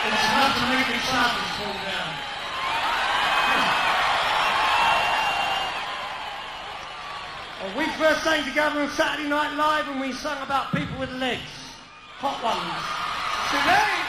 It's enough to make the sharpest fall down. Well, we first sang together on Saturday Night Live and we sung about people with legs. Hot ones. Today!